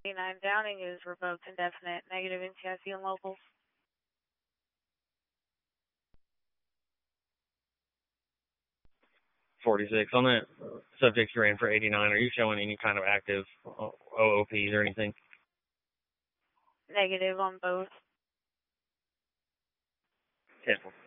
89 Downing is revoked indefinite. Negative NCIC and locals. 46. On that subject you ran for 89, are you showing any kind of active OOPs or anything? Negative on both. 10.